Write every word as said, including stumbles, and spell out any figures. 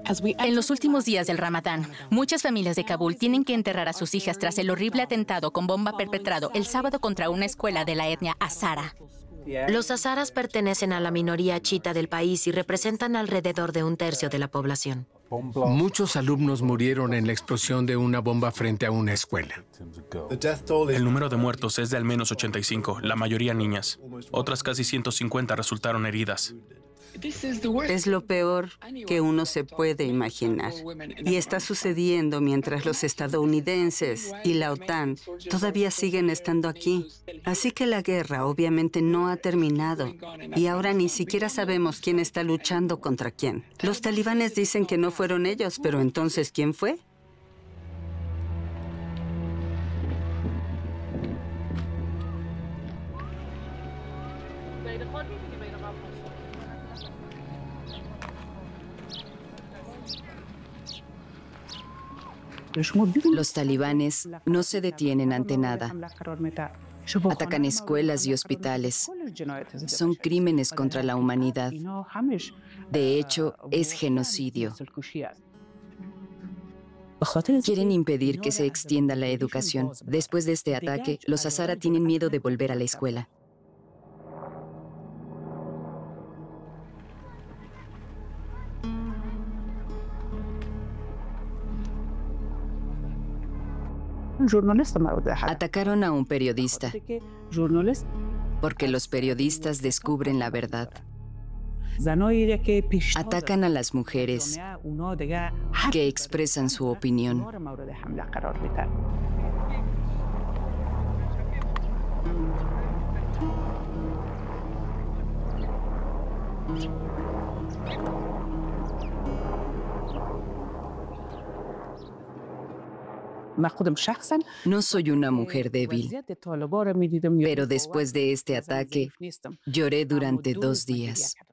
En los últimos días del Ramadán, muchas familias de Kabul tienen que enterrar a sus hijas tras el horrible atentado con bomba perpetrado el sábado contra una escuela de la etnia Hazara. Los hazaras pertenecen a la minoría chiita del país y representan alrededor de un tercio de la población. Muchos alumnos murieron en la explosión de una bomba frente a una escuela. El número de muertos es de al menos ochenta y cinco, la mayoría niñas. Otras casi ciento cincuenta resultaron heridas. Es lo peor que uno se puede imaginar. Y está sucediendo mientras los estadounidenses y la OTAN todavía siguen estando aquí. Así que la guerra obviamente no ha terminado. Y ahora ni siquiera sabemos quién está luchando contra quién. Los talibanes dicen que no fueron ellos, pero entonces, ¿quién fue? Los talibanes no se detienen ante nada. Atacan escuelas y hospitales. Son crímenes contra la humanidad. De hecho, es genocidio. Quieren impedir que se extienda la educación. Después de este ataque, los Hazara tienen miedo de volver a la escuela. Atacaron a un periodista porque los periodistas descubren la verdad. Atacan a las mujeres que expresan su opinión. No soy una mujer débil, pero después de este ataque, lloré durante dos días.